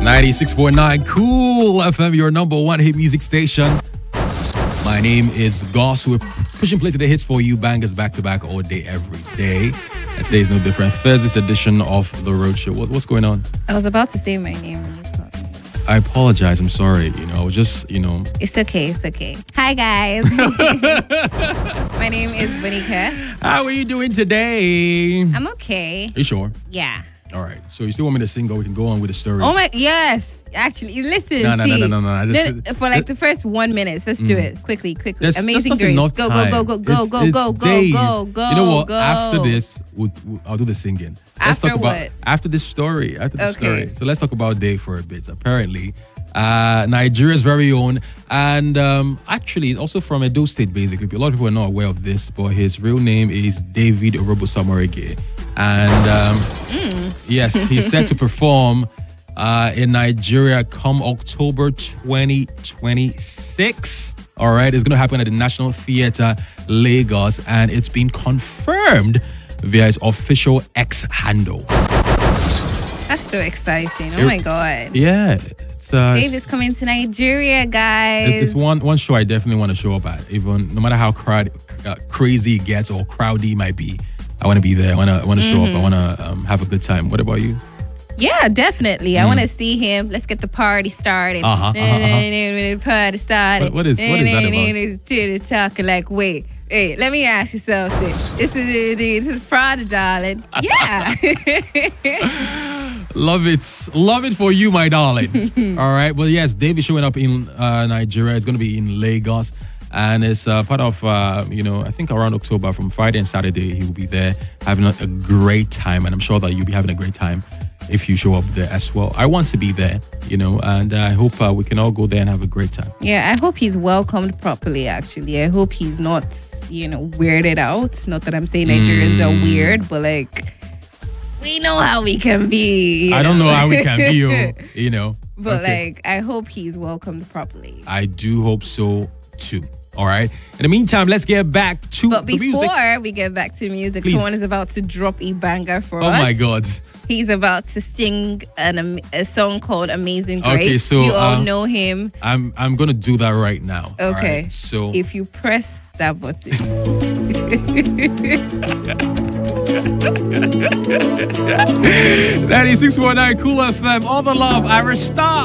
96.9 Cool FM, your number one hit music station. My name is Goss. We're pushing play to the hits for you, bangers back to back all day, every day. And today is no different. Thursday's edition of The Road Show. What's going on? I was about to say my name when you called me. I apologize. I'm sorry. I was just, It's okay. It's okay. Hi, guys. My name is Bonika. How are you doing today? I'm okay. You sure? Yeah. All right. So you still want me to sing, or we can go on with the story? Oh, my. Yes. Actually, listen. No. For like the first 1 minute, let's do it quickly. Amazing not Grace. enough Go. time. Go. Dave. You know what? Go. After this, I'll do the singing. After what? After this story. Okay. So let's talk about Dave for a bit. Apparently, Nigeria's very own, and actually also from Edo State. Basically, a lot of people are not aware of this, but his real name is David Orobosamorege, and yes, he's set to perform in Nigeria come October 2026. All right, it's going to happen at the National Theatre, Lagos, and it's been confirmed via his official X handle. That's so exciting. Oh, my God. Yeah. Dave is coming to Nigeria, guys. It's one show I definitely want to show up at, even no matter how crazy it gets or crowdy it might be. I want to be there. I want to show up. I want to have a good time. What about you? Yeah, definitely. I want to see him. Let's get the party started. Party started. What is that about? Talking like, wait, let me ask you something. This is Prada, darling. Yeah. Love it for you, my darling. All right. Well, yes, Dave is showing up in Nigeria. It's going to be in Lagos. And it's part of, I think around October, from Friday and Saturday, he will be there having a great time. And I'm sure that you'll be having a great time if you show up there as well. I want to be there, and I hope we can all go there and have a great time. Yeah, I hope he's welcomed properly, actually. I hope he's not, weirded out. Not that I'm saying Nigerians are weird, but we know how we can be. I don't know how we can be, But I hope he's welcomed properly. I do hope so too. All right. In the meantime, let's get back to the music. But before we get back to music, please. Someone is about to drop a banger for us. Oh my God. He's about to sing a song called Amazing Grace. Okay, so you all know him. I'm gonna do that right now. Okay. Right? So if you press that button. 96.9 Cool FM. All the love, Irish Star.